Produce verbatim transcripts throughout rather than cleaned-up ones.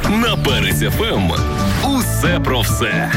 На Перець еф ем усе про все.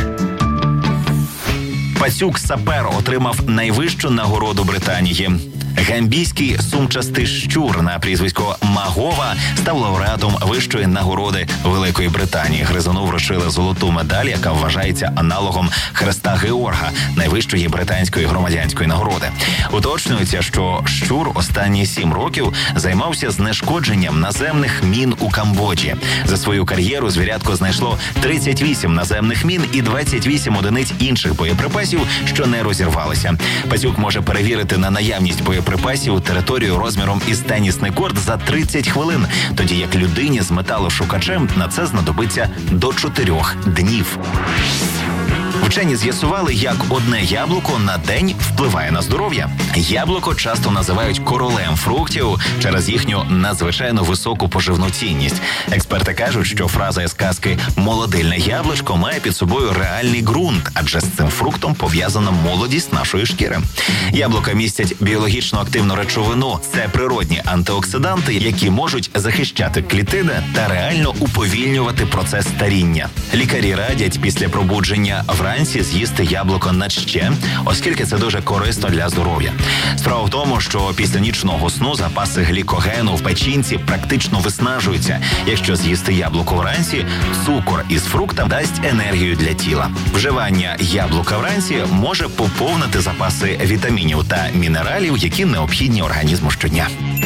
Пацюк Сапер отримав найвищу нагороду Британії. Гамбійський сумчастий щур на прізвисько Магова став лауреатом вищої нагороди Великої Британії. Гризуну вручили золоту медаль, яка вважається аналогом Хреста Георга, найвищої британської громадянської нагороди. Уточнюється, що щур останні сім років займався знешкодженням наземних мін у Камбоджі. За свою кар'єру звірятко знайшло тридцять вісім наземних мін і двадцять вісім одиниць інших боєприпасів, що не розірвалися. Пацюк може перевірити на наявність боєприпасів припасів територію розміром із тенісний корт за тридцять хвилин, тоді як людині з металошукачем на це знадобиться до чотирьох днів. Вчені з'ясували, як одне яблуко на день впливає на здоров'я. Яблуко часто називають королем фруктів через їхню надзвичайно високу поживну цінність. Експерти кажуть, що фраза із казки «молодильне яблучко» має під собою реальний ґрунт, адже з цим фруктом пов'язана молодість нашої шкіри. Яблука містять біологічно активну речовину. Це природні антиоксиданти, які можуть захищати клітини та реально уповільнювати процес старіння. Лікарі радять після пробудження вранці з'їсти яблуко на ще, оскільки це дуже корисно для здоров'я. Справа в тому, що після нічного сну запаси глікогену в печінці практично виснажуються. Якщо з'їсти яблуко вранці, цукор із фрукта дасть енергію для тіла. Вживання яблука вранці може поповнити запаси вітамінів та мінералів, які необхідні організму щодня.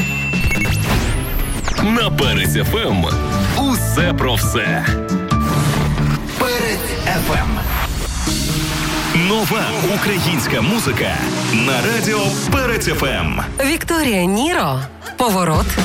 На Перець еф ем усе про все. Перець еф ем. Нова українська музика на радіо Перець еф ем. Вікторія Ніро. Поворот.